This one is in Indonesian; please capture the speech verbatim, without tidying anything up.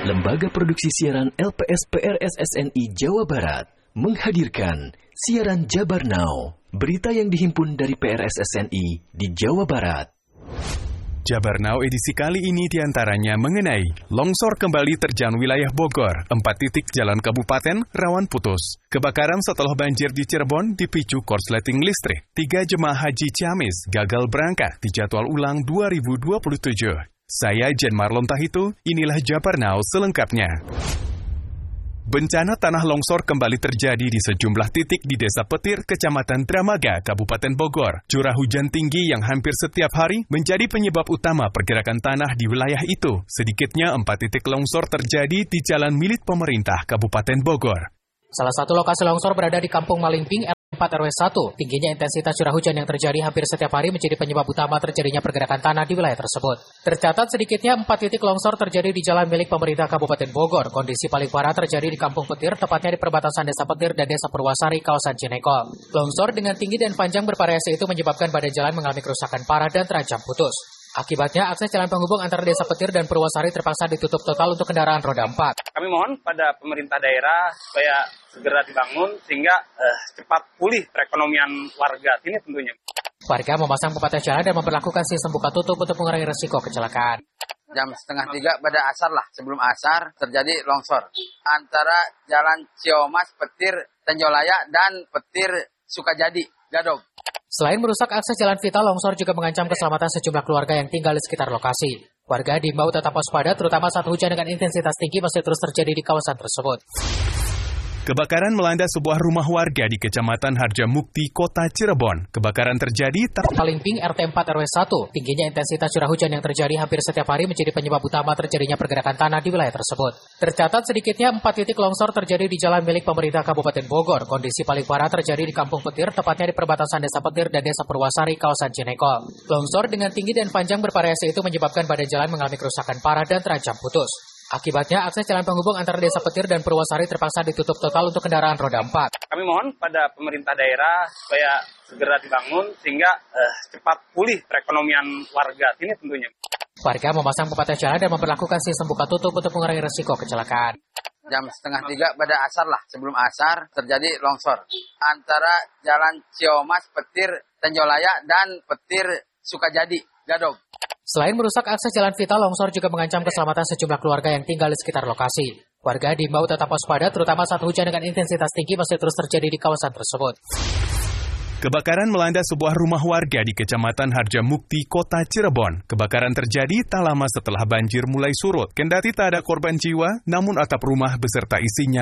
Lembaga Produksi Siaran L P S P R S S N I Jawa Barat menghadirkan siaran Jabar Now, berita yang dihimpun dari P R S S N I di Jawa Barat. Jabar Now edisi kali ini diantaranya mengenai longsor kembali terjang wilayah Bogor, empat titik jalan kabupaten rawan putus. Kebakaran setelah banjir di Cirebon dipicu korsleting listrik. Tiga jemaah haji Ciamis gagal berangkat di jadwal ulang dua ribu dua puluh tujuh. Saya Jen Marlon Tahitu, inilah Jabar Now selengkapnya. Bencana tanah longsor kembali terjadi di sejumlah titik di Desa Petir, Kecamatan Dramaga, Kabupaten Bogor. Curah hujan tinggi yang hampir setiap hari menjadi penyebab utama pergerakan tanah di wilayah itu. Sedikitnya empat titik longsor terjadi di jalan milik pemerintah Kabupaten Bogor. Salah satu lokasi longsor berada di Kampung Malingping, R T empat R W satu. Tingginya intensitas curah hujan yang terjadi hampir setiap hari menjadi penyebab utama terjadinya pergerakan tanah di wilayah tersebut. Tercatat sedikitnya empat titik longsor terjadi di jalan milik pemerintah Kabupaten Bogor. Kondisi paling parah terjadi di Kampung Petir, tepatnya di perbatasan Desa Petir dan Desa Purwasari, kawasan Cinekol. Longsor dengan tinggi dan panjang bervariasi itu menyebabkan badan jalan mengalami kerusakan parah dan terancam putus. Akibatnya, akses jalan penghubung antara Desa Petir dan Purwasari terpaksa ditutup total untuk kendaraan roda empat. Kami mohon pada pemerintah daerah supaya segera dibangun sehingga eh, cepat pulih perekonomian warga sini tentunya. Warga memasang pembatas jalan dan memperlakukan sistem buka tutup untuk mengurangi resiko kecelakaan. Jam setengah tiga pada asar lah, sebelum asar terjadi longsor. Antara Jalan Ciomas, Petir, Tenjolaya, dan Petir Sukajadi, Gadog. Selain merusak akses jalan vital, longsor juga mengancam keselamatan sejumlah keluarga yang tinggal di sekitar lokasi. Warga diimbau tetap waspada, terutama saat hujan dengan intensitas tinggi masih terus terjadi di kawasan tersebut. Kebakaran melanda sebuah rumah warga di Kecamatan Harjamukti, Kota Cirebon. Kebakaran terjadi tak Malingping R T empat R W satu. Tingginya intensitas curah hujan yang terjadi hampir setiap hari menjadi penyebab utama terjadinya pergerakan tanah di wilayah tersebut. Tercatat sedikitnya empat titik longsor terjadi di jalan milik pemerintah Kabupaten Bogor. Kondisi paling parah terjadi di Kampung Petir, tepatnya di perbatasan Desa Petir dan Desa Purwasari, kawasan Cinekol. Longsor dengan tinggi dan panjang bervariasi itu menyebabkan badan jalan mengalami kerusakan parah dan terancam putus. Akibatnya, akses jalan penghubung antara Desa Petir dan Purwasari terpaksa ditutup total untuk kendaraan roda empat. Kami mohon pada pemerintah daerah supaya segera dibangun sehingga eh, cepat pulih perekonomian warga sini tentunya. Warga memasang pembatas jalan dan memperlakukan sistem buka tutup untuk mengurangi resiko kecelakaan. Jam setengah tiga pada asar lah, sebelum asar terjadi longsor. Antara Jalan Ciomas, Petir, Tenjolaya, dan Petir Sukajadi, Gadog. Selain merusak akses jalan vital, longsor juga mengancam keselamatan sejumlah keluarga yang tinggal di sekitar lokasi. Warga diimbau tetap waspada, terutama saat hujan dengan intensitas tinggi masih terus terjadi di kawasan tersebut. Kebakaran melanda sebuah rumah warga di Kecamatan Harjamukti, Kota Cirebon. Kebakaran terjadi tak lama setelah banjir mulai surut. Kendati tak ada korban jiwa, namun atap rumah beserta isinya